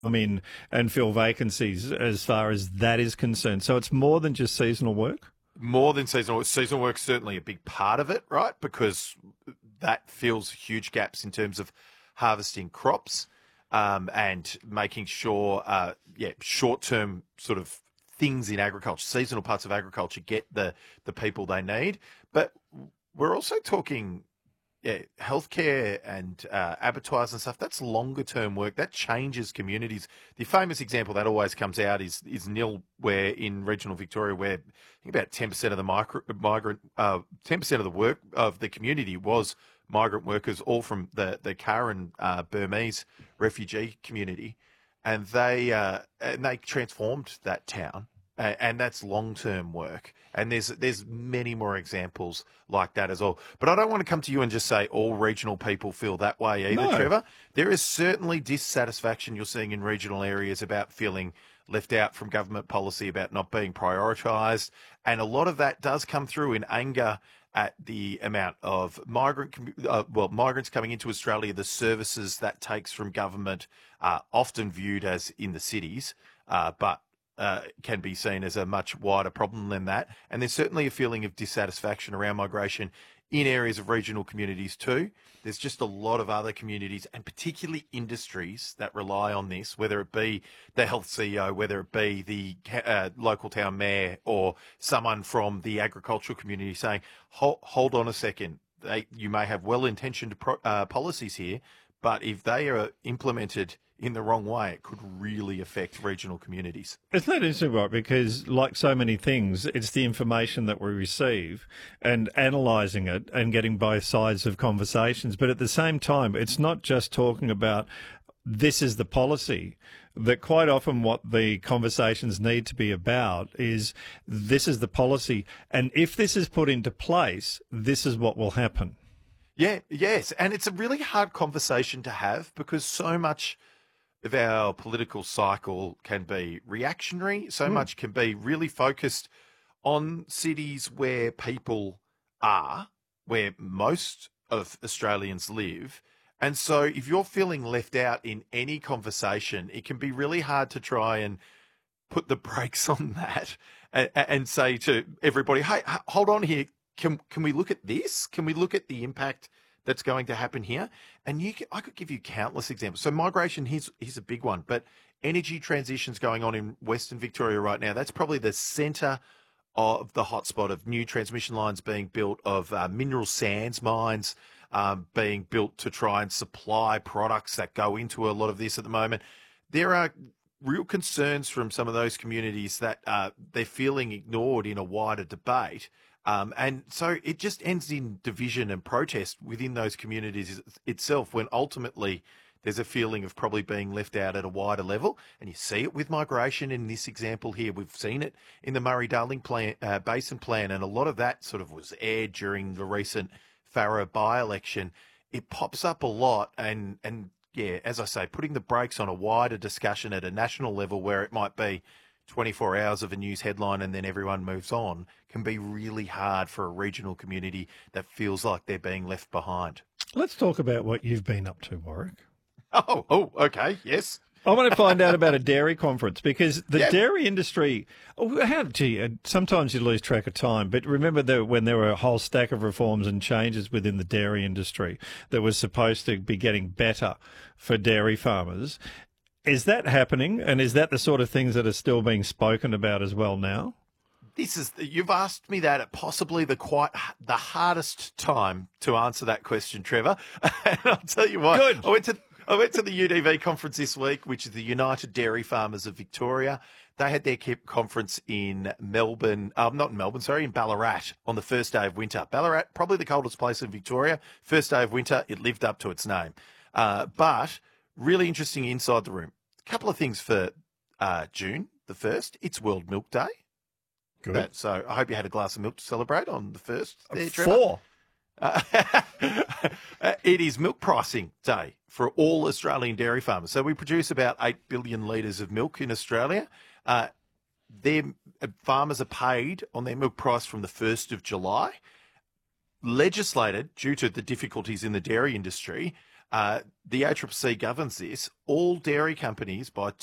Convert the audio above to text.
come in and fill vacancies as far as that is concerned. So it's more than just seasonal work? More than seasonal work. Seasonal work's certainly a big part of it, right? Because that fills huge gaps in terms of harvesting crops and making sure, short-term sort of things in agriculture, seasonal parts of agriculture get the people they need. But we're also talking healthcare and abattoirs and stuff. That's longer term work. That changes communities. The famous example that always comes out is Nil, where in regional Victoria, where I think about 10% of the migrant, 10% of the work of the community was migrant workers, all from the Karen Burmese refugee community, and they transformed that town. And that's long-term work. And there's many more examples like that as well. But I don't want to come to you and just say all regional people feel that way either, No. Trevor. There is certainly dissatisfaction you're seeing in regional areas about feeling left out from government policy, about not being prioritised. And a lot of that does come through in anger at the amount of migrants coming into Australia, the services that takes from government, often viewed as in the cities, but can be seen as a much wider problem than that. And there's certainly a feeling of dissatisfaction around migration in areas of regional communities too. There's just a lot of other communities and particularly industries that rely on this, whether it be the health CEO, whether it be the local town mayor or someone from the agricultural community saying, hold on a second, you may have well-intentioned policies here, but if they are implemented in the wrong way, it could really affect regional communities. Isn't that interesting, right? Because like so many things, it's the information that we receive and analysing it and getting both sides of conversations. But at the same time, it's not just talking about this is the policy, that quite often what the conversations need to be about is this is the policy. And if this is put into place, this is what will happen. Yeah, yes. And it's a really hard conversation to have because so much of our political cycle can be reactionary, so much can be really focused on cities where people are, where most of Australians live. And so if you're feeling left out in any conversation, it can be really hard to try and put the brakes on that and say to everybody, hey, hold on here. Can we look at this? Can we look at the impact that's going to happen here? And I could give you countless examples. So migration, here's a big one, but energy transitions going on in Western Victoria right now. That's probably the centre of the hotspot of new transmission lines being built, of mineral sands mines being built to try and supply products that go into a lot of this at the moment. There are real concerns from some of those communities that they're feeling ignored in a wider debate. And so it just ends in division and protest within those communities itself, when ultimately there's a feeling of probably being left out at a wider level. And you see it with migration in this example here. We've seen it in the Murray-Darling Basin Plan, and a lot of that sort of was aired during the recent Farrer by-election. It pops up a lot, and yeah, as I say, putting the brakes on a wider discussion at a national level where it might be 24 hours of a news headline and then everyone moves on can be really hard for a regional community that feels like they're being left behind. Let's talk about what you've been up to, Warwick. Oh, okay, yes. I want to find out about a dairy conference because the dairy industry, sometimes you lose track of time, but remember that when there were a whole stack of reforms and changes within the dairy industry that was supposed to be getting better for dairy farmers. Is that happening, and is that the sort of things that are still being spoken about as well now? You've asked me that at possibly the hardest time to answer that question, Trevor. And I'll tell you what. Good. I went to the UDV conference this week, which is the United Dairy Farmers of Victoria. They had their conference in Melbourne, in Ballarat on the first day of winter. Ballarat, probably the coldest place in Victoria. First day of winter, it lived up to its name. But really interesting inside the room. A couple of things for June the 1st. It's World Milk Day. Good. So I hope you had a glass of milk to celebrate on the 1st. There, Trevor. 4. It is milk pricing day for all Australian dairy farmers. So we produce about 8 billion litres of milk in Australia. Their farmers are paid on their milk price from the 1st of July. Legislated, due to the difficulties in the dairy industry, the ACCC governs this. All dairy companies by